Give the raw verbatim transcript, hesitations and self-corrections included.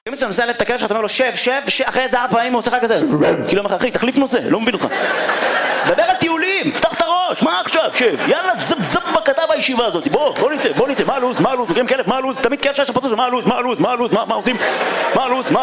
אם אתה מנסה להלף את הכלב שלך, אתה אומר לו שב, שב, אחרי איזה ארבע פעמים הוא עושה לך כזה כאילו אומר לך, אחי, תחליף נושא, לא מבין אותך. דבר על טיולים, פתח את הראש, מה עכשיו, שב, יאללה, זב זב בכתב הישיבה הזאת, בוא, בוא נצא, בוא נצא, מה הלו"ז, מה הלו"ז, מכירים כלב, מה הלו"ז, תמיד כלב שיש לפוצץ, מה הלו"ז, מה הלו"ז, מה הלו"ז, מה עושים, מה הלו"ז, מה